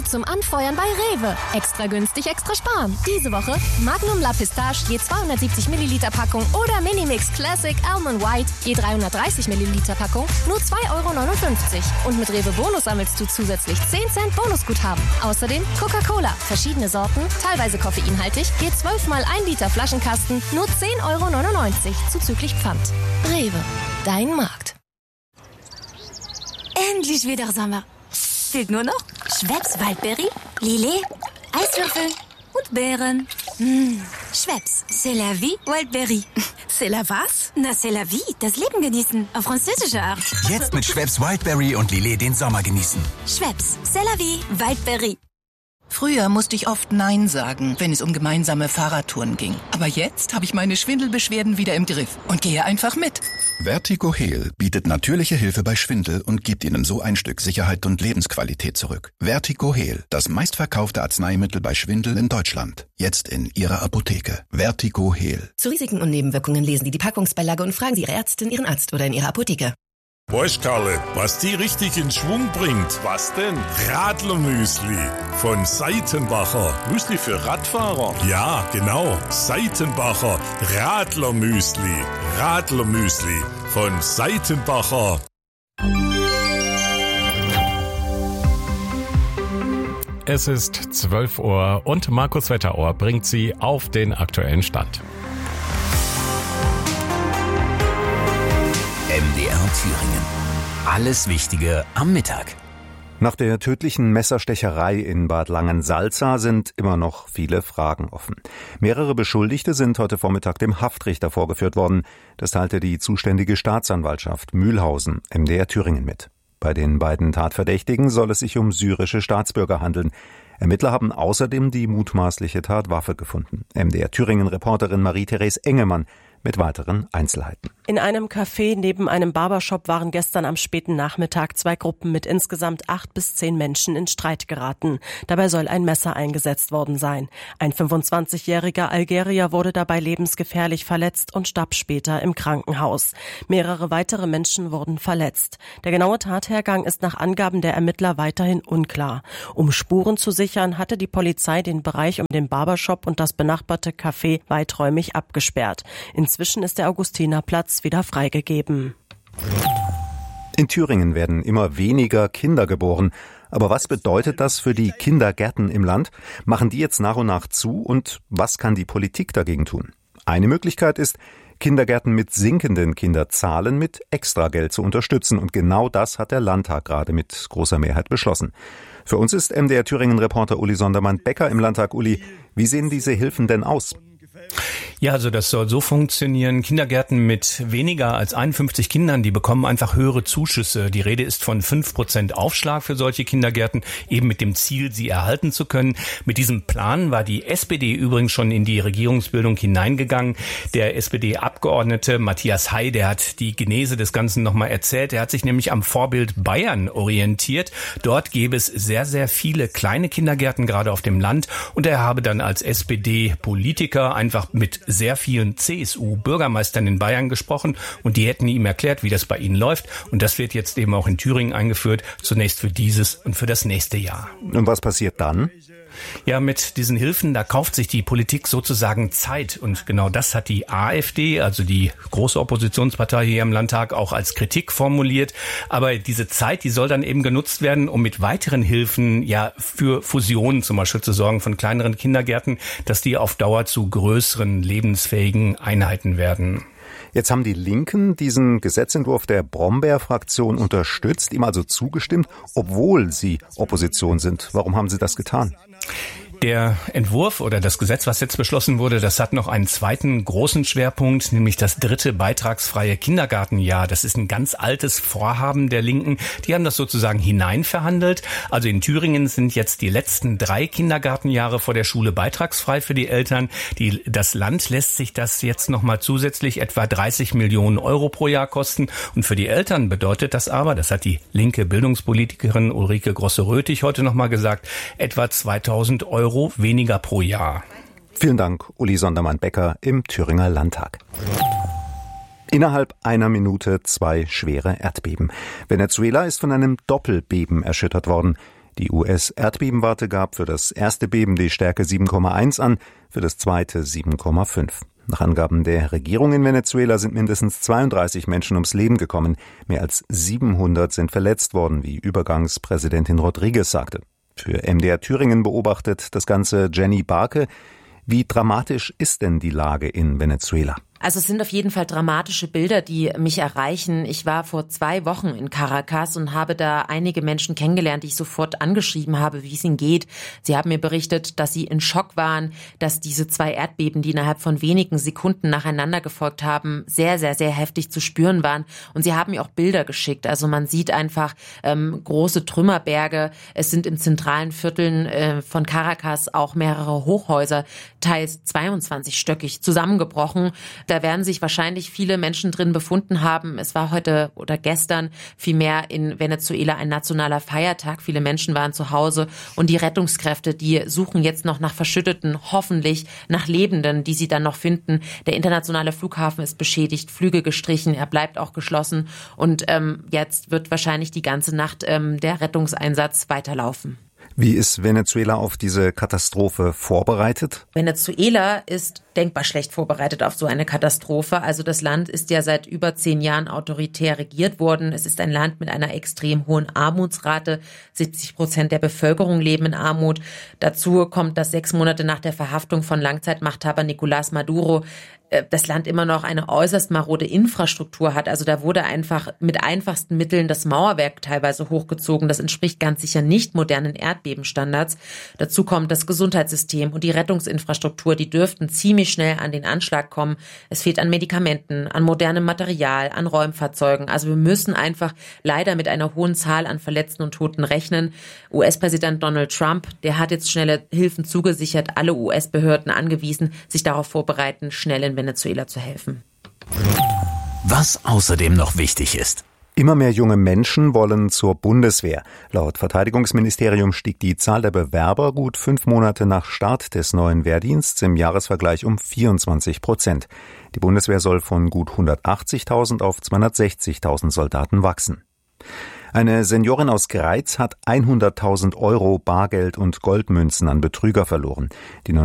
zum Anfeuern bei Rewe. Extra günstig, extra sparen. Diese Woche Magnum La Pistache je 270 Milliliter Packung oder Minimix Classic Almond White je 330 Milliliter Packung nur 2,59 €. Und mit Rewe Bonus sammelst du zusätzlich 10 Cent Bonusguthaben. Außerdem Coca-Cola, verschiedene Sorten, teilweise koffeinhaltig, je 12 mal 1 Liter Flaschenkasten nur 10,99 € zuzüglich Pfand. Rewe, dein Markt. Endlich wieder Sommer. Fehlt nur noch Schweppes Waldbeere, Lillet, Eiswürfel und Beeren. Schweppes, c'est la vie Waldbeere. C'est la was? Na, c'est la vie, das Leben genießen, auf französische Art. Jetzt mit Schweppes Wildberry und Lillet den Sommer genießen. Schweppes, c'est la vie Waldbeere. Früher musste ich oft Nein sagen, wenn es um gemeinsame Fahrradtouren ging. Aber jetzt habe ich meine Schwindelbeschwerden wieder im Griff und gehe einfach mit. Vertigo-Heal bietet natürliche Hilfe bei Schwindel und gibt Ihnen so ein Stück Sicherheit und Lebensqualität zurück. Vertigo-Heal, das meistverkaufte Arzneimittel bei Schwindel in Deutschland. Jetzt in Ihrer Apotheke. Vertigo-Heal. Zu Risiken und Nebenwirkungen lesen Sie die Packungsbeilage und fragen Sie Ihre Ärztin, Ihren Arzt oder in Ihrer Apotheke. Weißt Karle, was die richtig in Schwung bringt? Was denn? Radlermüsli von Seitenbacher. Müsli für Radfahrer? Ja, genau. Seitenbacher Radlermüsli. Radlermüsli von Seitenbacher. Es ist 12 Uhr und Markus Wetterauer bringt Sie auf den aktuellen Stand. MDR Thüringen. Alles Wichtige am Mittag. Nach der tödlichen Messerstecherei in Bad Langensalza sind immer noch viele Fragen offen. Mehrere Beschuldigte sind heute Vormittag dem Haftrichter vorgeführt worden. Das teilte die zuständige Staatsanwaltschaft Mühlhausen, MDR Thüringen, mit. Bei den beiden Tatverdächtigen soll es sich um syrische Staatsbürger handeln. Ermittler haben außerdem die mutmaßliche Tatwaffe gefunden. MDR Thüringen-Reporterin Marie-Therese Engemann mit weiteren Einzelheiten. In einem Café neben einem Barbershop waren gestern am späten Nachmittag 2 Gruppen mit insgesamt 8 bis 10 Menschen in Streit geraten. Dabei soll ein Messer eingesetzt worden sein. Ein 25-jähriger Algerier wurde dabei lebensgefährlich verletzt und starb später im Krankenhaus. Mehrere weitere Menschen wurden verletzt. Der genaue Tathergang ist nach Angaben der Ermittler weiterhin unklar. Um Spuren zu sichern, hatte die Polizei den Bereich um den Barbershop und das benachbarte Café weiträumig abgesperrt. Inzwischen ist der Augustinerplatz wieder freigegeben. In Thüringen werden immer weniger Kinder geboren. Aber was bedeutet das für die Kindergärten im Land? Machen die jetzt nach und nach zu? Und was kann die Politik dagegen tun? Eine Möglichkeit ist, Kindergärten mit sinkenden Kinderzahlen mit Extrageld zu unterstützen. Und genau das hat der Landtag gerade mit großer Mehrheit beschlossen. Für uns ist MDR Thüringen-Reporter Uli Sondermann-Becker im Landtag. Uli, wie sehen diese Hilfen denn aus? Ja, also das soll so funktionieren. Kindergärten mit weniger als 51 Kindern, die bekommen einfach höhere Zuschüsse. Die Rede ist von 5% Aufschlag für solche Kindergärten, eben mit dem Ziel, sie erhalten zu können. Mit diesem Plan war die SPD übrigens schon in die Regierungsbildung hineingegangen. Der SPD-Abgeordnete Matthias Hay, der hat die Genese des Ganzen nochmal erzählt. Er hat sich nämlich am Vorbild Bayern orientiert. Dort gäbe es sehr, sehr viele kleine Kindergärten, gerade auf dem Land. Und er habe dann als SPD-Politiker einfach mit sehr vielen CSU-Bürgermeistern in Bayern gesprochen und die hätten ihm erklärt, wie das bei ihnen läuft. Und das wird jetzt eben auch in Thüringen eingeführt, zunächst für dieses und für das nächste Jahr. Und was passiert dann? Ja, mit diesen Hilfen, da kauft sich die Politik sozusagen Zeit. Und genau das hat die AfD, also die große Oppositionspartei hier im Landtag, auch als Kritik formuliert. Aber diese Zeit, die soll dann eben genutzt werden, um mit weiteren Hilfen ja für Fusionen zum Beispiel zu sorgen von kleineren Kindergärten, dass die auf Dauer zu größeren, lebensfähigen Einheiten werden. Jetzt haben die Linken diesen Gesetzentwurf der Brombeer-Fraktion unterstützt, ihm also zugestimmt, obwohl sie Opposition sind. Warum haben sie das getan? Der Entwurf oder das Gesetz, was jetzt beschlossen wurde, das hat noch einen zweiten großen Schwerpunkt, nämlich das 3. beitragsfreie Kindergartenjahr. Das ist ein ganz altes Vorhaben der Linken. Die haben das sozusagen hineinverhandelt. Also in Thüringen sind jetzt die letzten 3 Kindergartenjahre vor der Schule beitragsfrei für die Eltern. Das Land lässt sich das jetzt nochmal zusätzlich etwa 30 Millionen Euro pro Jahr kosten. Und für die Eltern bedeutet das aber, das hat die linke Bildungspolitikerin Ulrike Grosse-Röthig heute nochmal gesagt, etwa 2.000 Euro weniger pro Jahr. Vielen Dank, Uli Sondermann-Becker im Thüringer Landtag. Innerhalb einer Minute 2 schwere Erdbeben. Venezuela ist von einem Doppelbeben erschüttert worden. Die US-Erdbebenwarte gab für das erste Beben die Stärke 7,1 an, für das zweite 7,5. Nach Angaben der Regierung in Venezuela sind mindestens 32 Menschen ums Leben gekommen. Mehr als 700 sind verletzt worden, wie Übergangspräsidentin Rodriguez sagte. Für MDR Thüringen beobachtet das Ganze Jenny Barke. Wie dramatisch ist denn die Lage in Venezuela? Also es sind auf jeden Fall dramatische Bilder, die mich erreichen. Ich war vor 2 Wochen in Caracas und habe da einige Menschen kennengelernt, die ich sofort angeschrieben habe, wie es ihnen geht. Sie haben mir berichtet, dass sie in Schock waren, dass diese 2 Erdbeben, die innerhalb von wenigen Sekunden nacheinander gefolgt haben, sehr, sehr, sehr heftig zu spüren waren. Und sie haben mir auch Bilder geschickt. Also man sieht einfach große Trümmerberge. Es sind in zentralen Vierteln von Caracas auch mehrere Hochhäuser, teils 22-stöckig, zusammengebrochen. Da werden sich wahrscheinlich viele Menschen drin befunden haben. Es war heute oder gestern vielmehr in Venezuela ein nationaler Feiertag. Viele Menschen waren zu Hause und die Rettungskräfte, die suchen jetzt noch nach Verschütteten, hoffentlich nach Lebenden, die sie dann noch finden. Der internationale Flughafen ist beschädigt, Flüge gestrichen, er bleibt auch geschlossen und jetzt wird wahrscheinlich die ganze Nacht der Rettungseinsatz weiterlaufen. Wie ist Venezuela auf diese Katastrophe vorbereitet? Venezuela ist denkbar schlecht vorbereitet auf so eine Katastrophe. Also das Land ist ja seit über 10 Jahren autoritär regiert worden. Es ist ein Land mit einer extrem hohen Armutsrate. 70% der Bevölkerung leben in Armut. Dazu kommt, dass 6 Monate nach der Verhaftung von Langzeitmachthaber Nicolás Maduro das Land immer noch eine äußerst marode Infrastruktur hat. Also da wurde einfach mit einfachsten Mitteln das Mauerwerk teilweise hochgezogen. Das entspricht ganz sicher nicht modernen Erdbebenstandards. Dazu kommt das Gesundheitssystem und die Rettungsinfrastruktur. Die dürften ziemlich schnell an den Anschlag kommen. Es fehlt an Medikamenten, an modernem Material, an Räumfahrzeugen. Also wir müssen einfach leider mit einer hohen Zahl an Verletzten und Toten rechnen. US-Präsident Donald Trump, der hat jetzt schnelle Hilfen zugesichert, alle US-Behörden angewiesen, sich darauf vorbereiten, schnell in Venezuela zu helfen. Was außerdem noch wichtig ist. Immer mehr junge Menschen wollen zur Bundeswehr. Laut Verteidigungsministerium stieg die Zahl der Bewerber gut 5 Monate nach Start des neuen Wehrdienstes im Jahresvergleich um 24%. Die Bundeswehr soll von gut 180.000 auf 260.000 Soldaten wachsen. Eine Seniorin aus Greiz hat 100.000 € Bargeld und Goldmünzen an Betrüger verloren. Die